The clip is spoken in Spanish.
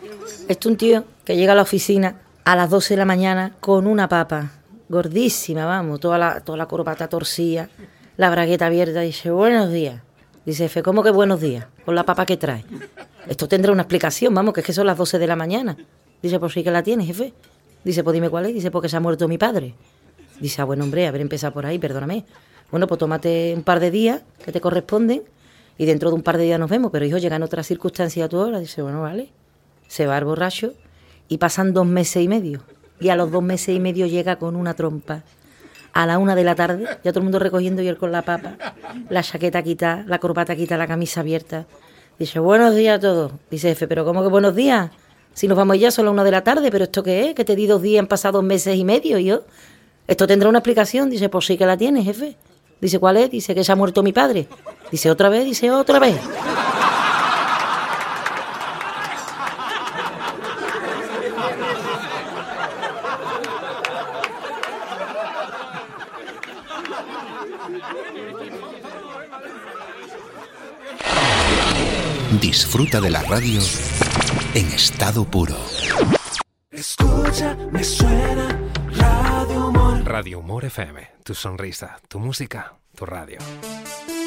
Esto es un tío que llega a la oficina a las 12 de la mañana con una papa gordísima, vamos, toda la corbata torcida, la bragueta abierta, y dice, buenos días. Dice, jefe, ¿cómo que buenos días? Con la papa que trae. Esto tendrá una explicación, vamos, que es que son las 12 de la mañana. Dice, pues sí que la tiene, jefe. Dice, pues dime cuál es. Dice, porque se ha muerto mi padre. Dice, bueno, hombre, haber empezado por ahí, perdóname. Bueno, pues tómate un par de días que te corresponden y dentro de un par de días nos vemos, pero hijo, llegan otras circunstancias a tu hora. Dice, bueno, vale. Se va al borracho y pasan 2 meses y medio. Y a los 2 meses y medio llega con una trompa. A la 1 de la tarde, ya todo el mundo recogiendo y él con la papa, la chaqueta quitada, la corbata quitada, la camisa abierta. Dice, buenos días a todos. Dice, jefe, ¿pero cómo que buenos días? Si nos vamos ya, son las 1 de la tarde, ¿pero esto qué es? Que te di 2 días, han pasado 2 meses y medio, y yo... Esto tendrá una explicación. Dice, pues sí que la tiene, jefe. Dice, ¿cuál es? Dice, que se ha muerto mi padre. Dice, ¿otra vez? Dice, otra vez. Disfruta de la radio en estado puro. Escucha, me suena Radio Humor. Radio Humor FM, tu sonrisa, tu música, tu radio.